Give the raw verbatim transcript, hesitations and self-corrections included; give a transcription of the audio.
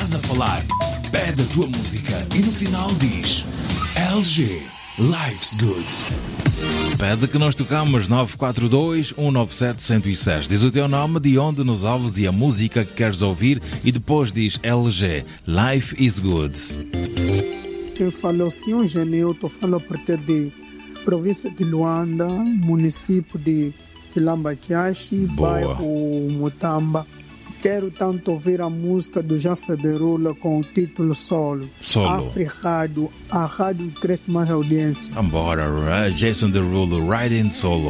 estás a falar, pede a tua música e no final diz L G, Life's Good. Pede que nós tocamos nove quatro dois, um nove sete, um zero seis. Diz o teu nome, de onde nos ouves e a música que queres ouvir e depois diz L G, Life is Good. Eu falo senhor Genil, estou falando a partir de província de Luanda, município de Quilambaquiaxi, bairro Mutamba. Quero tanto ouvir a música do Jason Derulo com o título Solo. Solo. Africado, a rádio cresce mais audiência. Vambora, Jason Derulo, Riding Solo.